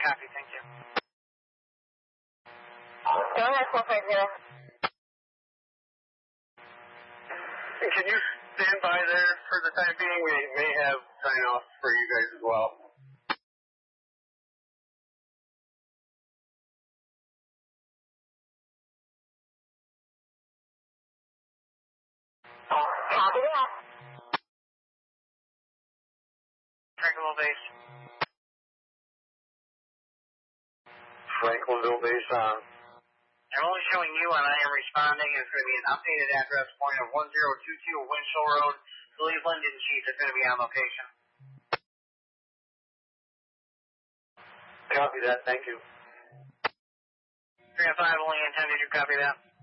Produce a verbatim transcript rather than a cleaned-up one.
Copy, thank you. Go ahead, four five zero. Can you stand by there for the time being? We may have sign off for you guys as well. Copy that. Franklinville base. Franklinville base on. I'm only showing you on I am responding. It's going to be an updated address point of one zero two two Winchell Road, Cleveland, and Chief is going to be on location. Copy that, thank you. three oh five only intended, you copy that?